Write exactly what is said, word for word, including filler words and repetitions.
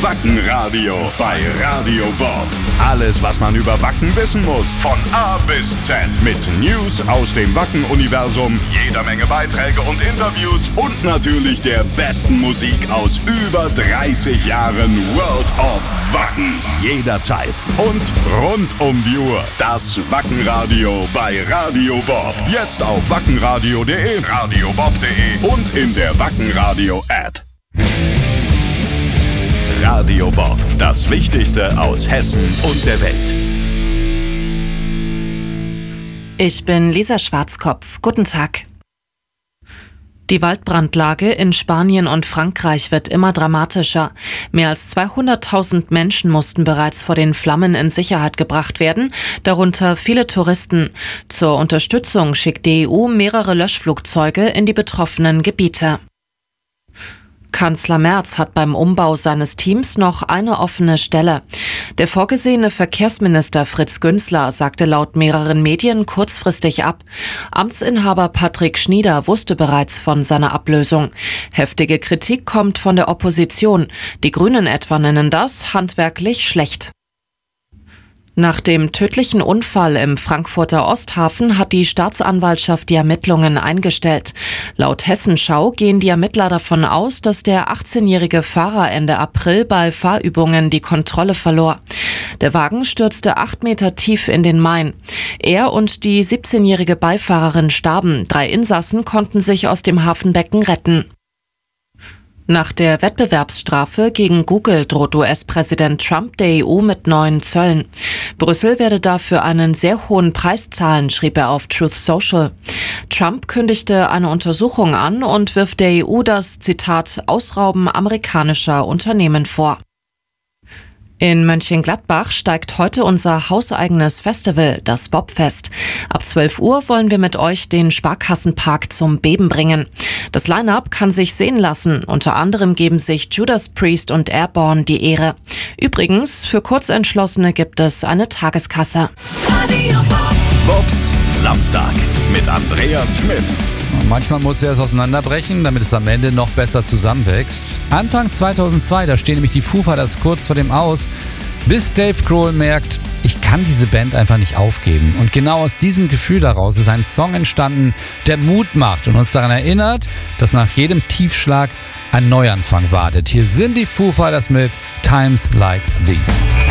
Wackenradio bei Radio Bob. Alles, was man über Wacken wissen muss. Von A bis Z. Mit News aus dem Wacken-Universum, jeder Menge Beiträge und Interviews und natürlich der besten Musik aus über dreißig Jahren World of Wacken. Jederzeit und rund um die Uhr. Das Wackenradio bei Radio Bob. Jetzt auf wackenradio punkt de, radiobob punkt de und in der Wackenradio-App. Radio Bob, das Wichtigste aus Hessen und der Welt. Ich bin Lisa Schwarzkopf. Guten Tag. Die Waldbrandlage in Spanien und Frankreich wird immer dramatischer. Mehr als zweihunderttausend Menschen mussten bereits vor den Flammen in Sicherheit gebracht werden, darunter viele Touristen. Zur Unterstützung schickt die E U mehrere Löschflugzeuge in die betroffenen Gebiete. Kanzler Merz hat beim Umbau seines Teams noch eine offene Stelle. Der vorgesehene Verkehrsminister Fritz Günzler sagte laut mehreren Medien kurzfristig ab. Amtsinhaber Patrick Schnieder wusste bereits von seiner Ablösung. Heftige Kritik kommt von der Opposition. Die Grünen etwa nennen das handwerklich schlecht. Nach dem tödlichen Unfall im Frankfurter Osthafen hat die Staatsanwaltschaft die Ermittlungen eingestellt. Laut Hessenschau gehen die Ermittler davon aus, dass der achtzehnjährige Fahrer Ende April bei Fahrübungen die Kontrolle verlor. Der Wagen stürzte acht Meter tief in den Main. Er und die siebzehnjährige Beifahrerin starben. Drei Insassen konnten sich aus dem Hafenbecken retten. Nach der Wettbewerbsstrafe gegen Google droht U S-Präsident Trump der E U mit neuen Zöllen. Brüssel werde dafür einen sehr hohen Preis zahlen, schrieb er auf Truth Social. Trump kündigte eine Untersuchung an und wirft der E U das, Zitat, Ausrauben amerikanischer Unternehmen vor. In Mönchengladbach steigt heute unser hauseigenes Festival, das Bobfest. Ab zwölf Uhr wollen wir mit euch den Sparkassenpark zum Beben bringen. Das Line-Up kann sich sehen lassen. Unter anderem geben sich Judas Priest und Airborne die Ehre. Übrigens, für Kurzentschlossene gibt es eine Tageskasse. Bobs Samstag mit Andreas Schmidt. Manchmal muss er es auseinanderbrechen, damit es am Ende noch besser zusammenwächst. Anfang zweitausendzwei, da stehen nämlich die Foo Fighters kurz vor dem Aus, bis Dave Grohl merkt, ich kann diese Band einfach nicht aufgeben. Und genau aus diesem Gefühl daraus ist ein Song entstanden, der Mut macht und uns daran erinnert, dass nach jedem Tiefschlag ein Neuanfang wartet. Hier sind die Foo Fighters mit Times Like These.